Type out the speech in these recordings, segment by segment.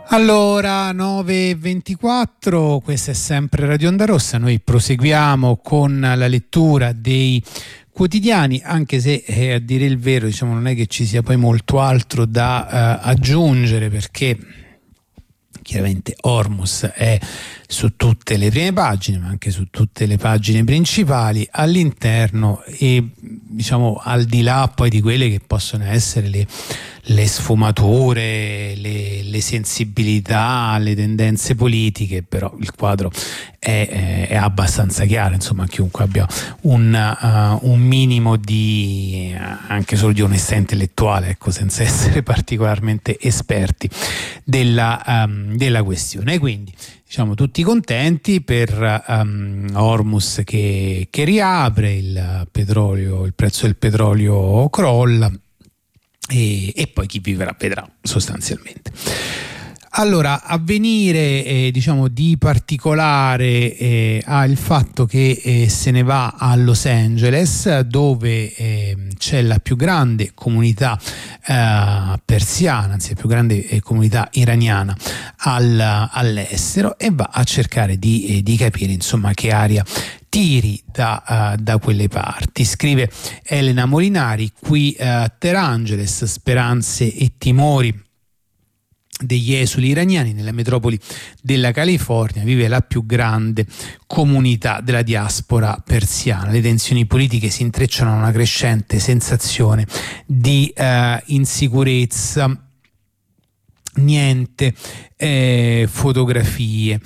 Allora, 9:24, questa è sempre Radio Onda Rossa. Noi proseguiamo con la lettura dei quotidiani, anche se a dire il vero, diciamo, non è che ci sia poi molto altro da aggiungere, perché chiaramente Hormuz è su tutte le prime pagine, ma anche su tutte le pagine principali all'interno, e diciamo al di là poi di quelle che possono essere le sfumature, le sensibilità, le tendenze politiche, però il quadro è abbastanza chiaro, insomma, chiunque abbia un minimo di anche solo di onestà intellettuale, ecco, senza essere particolarmente esperti della questione. Quindi diciamo tutti contenti per Hormuz che riapre, il prezzo del petrolio crolla, e poi chi vivrà vedrà, sostanzialmente. Allora, Avvenire diciamo di particolare ha il fatto che se ne va a Los Angeles, dove c'è la più grande comunità persiana, anzi la più grande comunità iraniana all'estero, e va a cercare di capire, insomma, che aria tiri da quelle parti. Scrive Elena Molinari: qui Terangeles, speranze e timori degli esuli iraniani. Nella metropoli della California vive la più grande comunità della diaspora persiana. Le tensioni politiche si intrecciano a una crescente sensazione di insicurezza. Niente fotografie,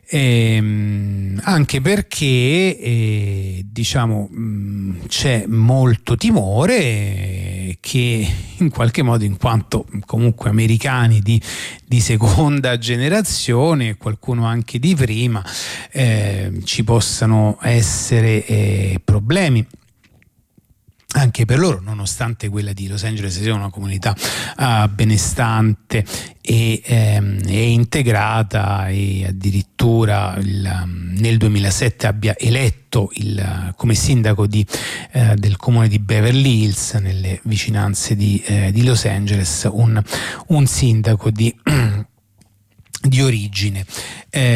anche perché diciamo c'è molto timore che in qualche modo, in quanto comunque americani di seconda generazione, qualcuno anche di prima, ci possano essere problemi anche per loro, nonostante quella di Los Angeles sia una comunità benestante e integrata, e addirittura nel 2007 abbia eletto come sindaco del comune di Beverly Hills, nelle vicinanze di Los Angeles, un sindaco di origine